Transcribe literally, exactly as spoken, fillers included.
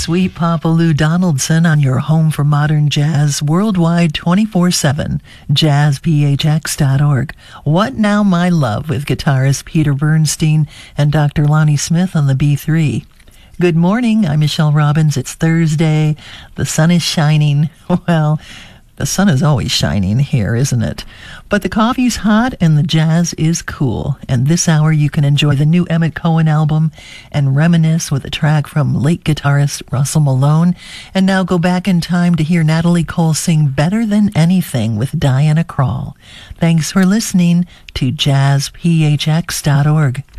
Sweet Papa Lou Donaldson on your home for modern jazz worldwide twenty-four seven, jazz p h x dot org. What Now My Love with guitarist Peter Bernstein and Doctor Lonnie Smith on the B three. Good morning, I'm Michelle Robbins. It's Thursday. The sun is shining. Well, the sun is always shining here, isn't it? But the coffee's hot and the jazz is cool. And this hour you can enjoy the new Emmett Cohen album and reminisce with a track from late guitarist Russell Malone. And now go back in time to hear Natalie Cole sing Better Than Anything with Diana Krall. Thanks for listening to jazz p h x dot org.